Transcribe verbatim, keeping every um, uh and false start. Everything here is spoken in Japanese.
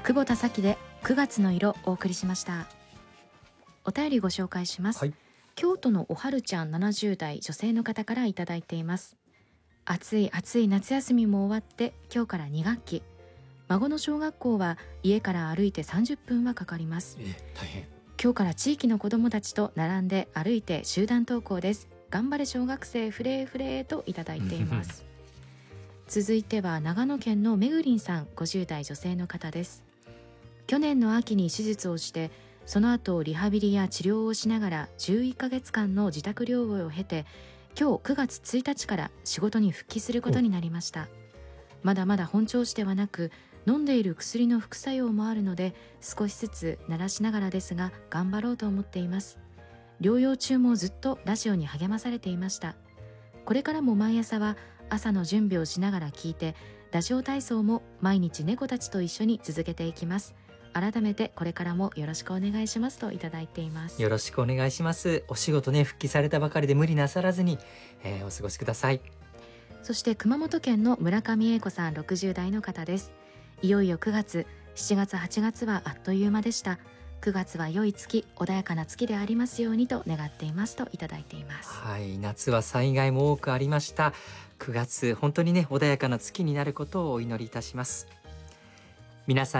久保田咲でくがつの色お送りしました。お便りご紹介します、はい、京都のおはるちゃんななじゅう代女性の方からいただいています。暑い暑い夏休みも終わって今日からに学期、孫の小学校は家から歩いてさんじゅっぷんはかかります。 え大変。 今日から地域の子どもたちと並んで歩いて集団登校です。頑張れ小学生フレーフレーといただいています続いては長野県のめぐりんさんごじゅう代女性の方です。去年の秋に手術をしてその後リハビリや治療をしながらじゅういっかげつかんの自宅療養を経て今日くがつついたちから仕事に復帰することになりました。まだまだ本調子ではなく飲んでいる薬の副作用もあるので少しずつ慣らしながらですが頑張ろうと思っています。療養中もずっとラジオに励まされていました。これからも毎朝は朝の準備をしながら聞いてラジオ体操も毎日猫たちと一緒に続けていきます。改めてこれからもよろしくお願いしますといただいています。 よろしくお願いします。お仕事ね復帰されたばかりで無理なさらずに、えー、お過ごしください。 そして熊本県の村上英子さんろくじゅう代の方です。いよいよくがつ、しちがつはちがつはあっという間でした。くがつは良い月、穏やかな月でありますようにと願っていますといただいています。 はい、夏は災害も多くありました。くがつ本当にね穏やかな月になることをお祈りいたします。皆さん